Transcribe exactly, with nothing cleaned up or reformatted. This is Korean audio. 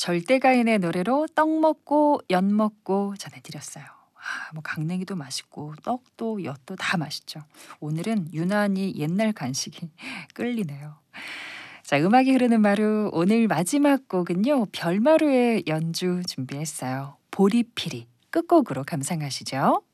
절대가인의 노래로 떡 먹고 연 먹고 전해드렸어요. 아, 뭐 강냉이도 맛있고 떡도 엿도 다 맛있죠. 오늘은 유난히 옛날 간식이 끌리네요. 자, 음악이 흐르는 마루 오늘 마지막 곡은요. 별마루의 연주 준비했어요. 보리피리 끝곡으로 감상하시죠.